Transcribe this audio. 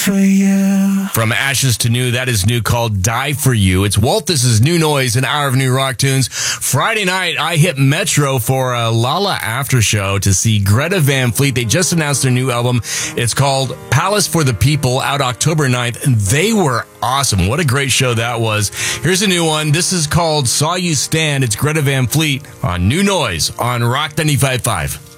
for you. From Ashes to New, that is new, called Die For You. It's Walt, this is New Noise, an hour of new rock tunes. Friday night, I hit Metro for a Lala after show to see Greta Van Fleet. They just announced their new album. It's called Palace for the People, out October 9th, and they were awesome. What a great show that was. Here's a new one. This is called Saw You Stand. It's Greta Van Fleet on New Noise on Rock 95.5.